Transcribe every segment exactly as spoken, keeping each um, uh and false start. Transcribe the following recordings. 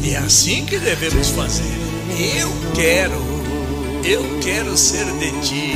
E é assim que devemos fazer. Eu quero, eu quero ser de ti.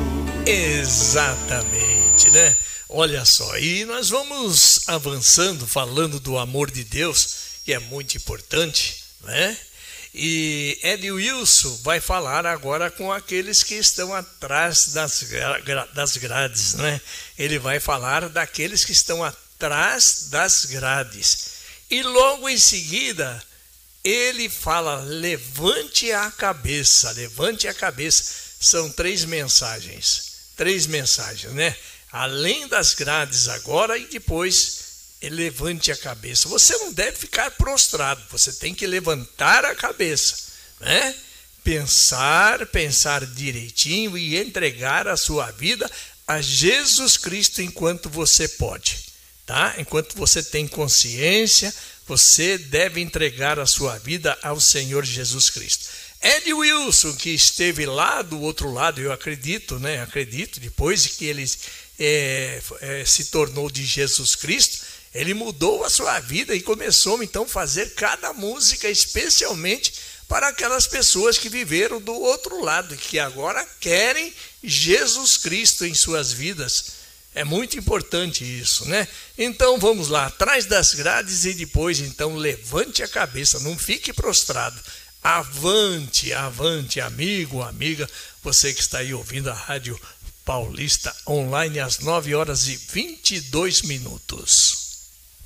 Exatamente, né? Olha só, e nós vamos avançando, falando do amor de Deus, que é muito importante, né? E Ed Wilson vai falar agora com aqueles que estão atrás das, gra- das grades, né? Ele vai falar daqueles que estão atrás das grades. E logo em seguida, ele fala, levante a cabeça, levante a cabeça. São três mensagens, três mensagens, né? Além das grades agora e depois levante a cabeça. Você não deve ficar prostrado, você tem que levantar a cabeça, né? Pensar, pensar direitinho e entregar a sua vida a Jesus Cristo enquanto você pode, tá? Enquanto você tem consciência, você deve entregar a sua vida ao Senhor Jesus Cristo. Ed Wilson, que esteve lá do outro lado, eu acredito, né? Acredito, depois que ele é, é, se tornou de Jesus Cristo, ele mudou a sua vida e começou então a fazer cada música especialmente para aquelas pessoas que viveram do outro lado, que agora querem Jesus Cristo em suas vidas. É muito importante isso, né? Então vamos lá, atrás das grades e depois então levante a cabeça, não fique prostrado. Avante, avante, amigo, amiga, você que está aí ouvindo a Rádio Paulista Online às nove horas e vinte e dois minutos.